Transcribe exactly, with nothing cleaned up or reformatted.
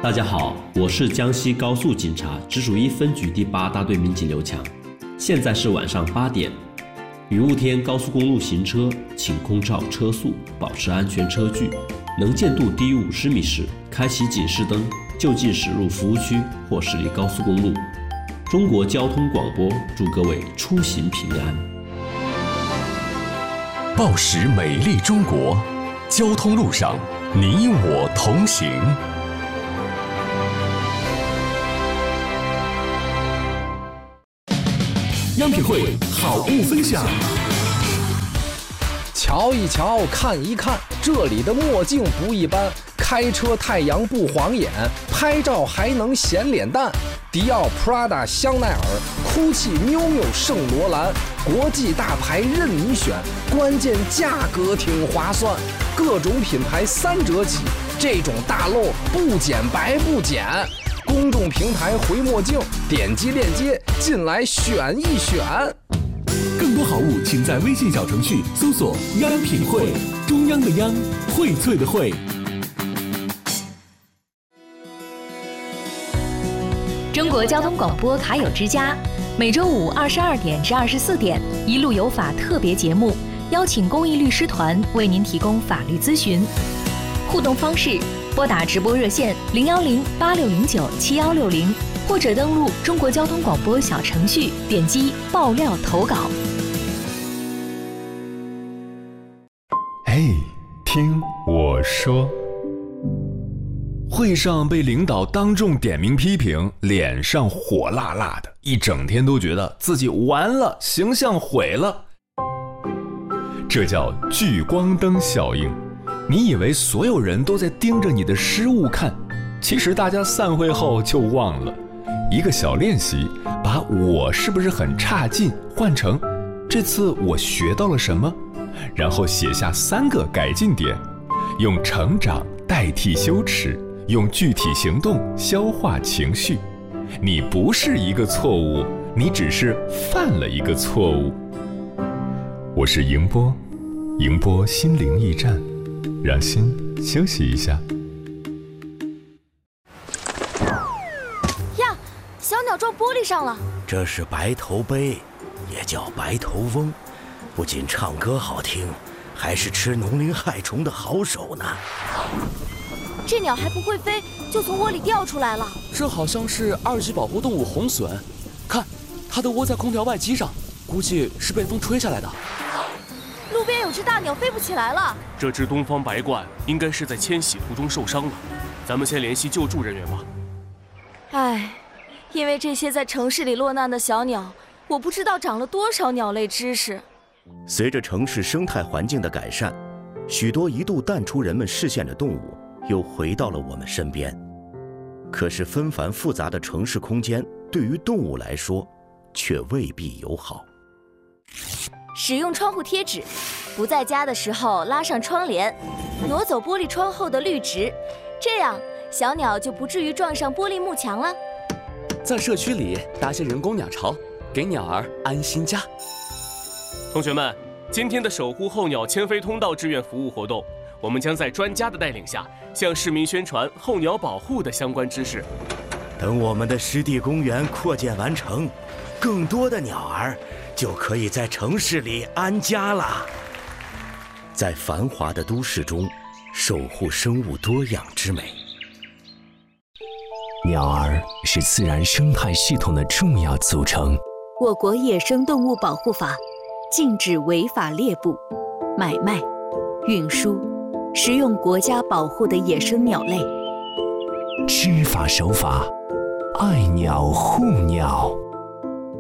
大家好，我是江西高速警察直属一分局第八大队民警刘强。现在是晚上八点，雨雾天高速公路行车，请空照车速，保持安全车距，能见度低于五十米时，开启警示灯，就近驶入服务区或驶离高速公路。中国交通广播祝各位出行平安。 报时美丽中国，交通路上你我同行。央品汇好物分享。 瞧一瞧，看一看，这里的墨镜不一般，开车太阳不晃眼，拍照还能显脸蛋。迪奥、Prada、香奈儿、GUCCI、miu miu、圣罗兰，国际大牌任你选，关键价格挺划算，各种品牌三折起，这种大漏不捡白不捡。公众平台回墨镜，点击链接进来选一选。 更多好物，请在微信小程序搜索“央品汇”，中央的央，荟萃的荟。 中国交通广播卡友之家，每周五二十二点至二十四点，一路有法特别节目，邀请公益律师团为您提供法律咨询。互动方式：拨打直播热线零幺零八六零九七幺六零，或者登录中国交通广播小程序，点击爆料投稿。 嘿，听我说。会上被领导当众点名批评，脸上火辣辣的，一整天都觉得自己完了，形象毁了。这叫聚光灯效应。你以为所有人都在盯着你的失误看，其实大家散会后就忘了。一个小练习，把我是不是很差劲换成这次我学到了什么，然后写下三个改进点，用成长代替羞耻，用具体行动消化情绪。你不是一个错误，你只是犯了一个错误。我是迎波，迎波心灵驿站，让心休息一下。 呀，小鸟撞玻璃上了。 这是白头鹎，也叫白头翁，不仅唱歌好听，还是吃农林害虫的好手呢。 这鸟还不会飞，就从窝里掉出来了。 这好像是二级保护动物红隼，看，它的窝在空调外机上，估计是被风吹下来的。 路边有只大鸟飞不起来了。 这只东方白鹳应该是在迁徙途中受伤了，咱们先联系救助人员吧。 唉，因为这些在城市里落难的小鸟，我不知道长了多少鸟类知识。 随着城市生态环境的改善，许多一度淡出人们视线的动物又回到了我们身边。可是纷繁复杂的城市空间对于动物来说却未必友好。 使用窗户贴纸，不在家的时候拉上窗帘，挪走玻璃窗后的绿植，这样小鸟就不至于撞上玻璃幕墙了。 在社区里搭些人工鸟巢，给鸟儿安心家。同学们，今天的守护候鸟迁飞通道志愿服务活动，我们将在专家的带领下，向市民宣传候鸟保护的相关知识。 等我们的湿地公园扩建完成，更多的鸟儿就可以在城市里安家了。在繁华的都市中，守护生物多样之美。 鸟儿是自然生态系统的重要组成。 我国野生动物保护法禁止违法猎捕、买卖、运输、食用国家保护的野生鸟类。 知法守法，爱鸟护鸟。